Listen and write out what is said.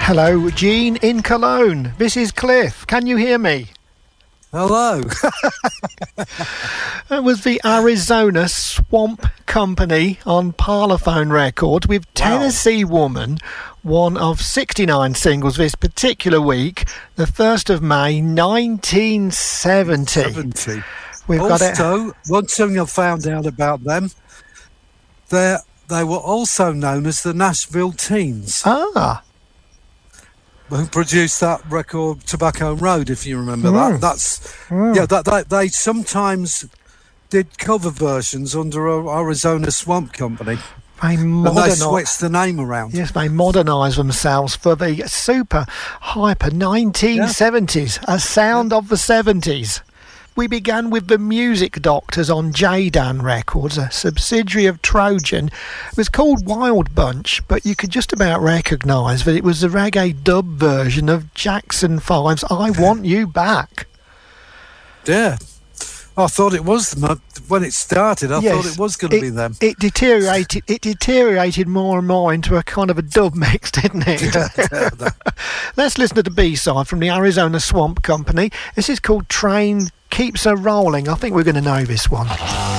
Hello, Jean in Cologne. This is Cliff. Can you hear me? Hello. It was the Arizona Swamp Company on Parlophone Records with Tennessee Woman, one of 69 singles this particular week, the 1st of May 1970. We've also, one thing I found out about them, they were also known as the Nashville Teens. Ah. Who produced that record, Tobacco Road, if you remember that. They sometimes did cover versions under Arizona Swamp Company. They switched the name around. Yes, they modernised themselves for the super hyper 1970s, a sound of the 70s. We began with the Music Doctors on J-Dan Records, a subsidiary of Trojan. It was called Wild Bunch, but you could just about recognise that it was the reggae dub version of Jackson 5's I Want You Back. Yeah. I thought it was them. When it started, I thought it was going to be them. It deteriorated more and more into a kind of a dub mix, didn't it? Let's listen to the B-side from the Arizona Swamp Company. This is called Train Keeps Her Rolling. I think we're going to know this one.